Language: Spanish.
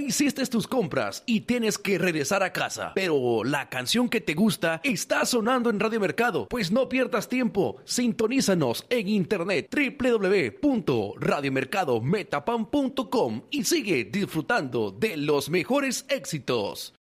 hiciste tus compras y tienes que regresar a casa, pero la canción que te gusta está sonando en Radio Mercado. Pues no pierdas tiempo, sintonízanos en internet www.radiomercadometapam.com y sigue disfrutando de los mejores éxitos.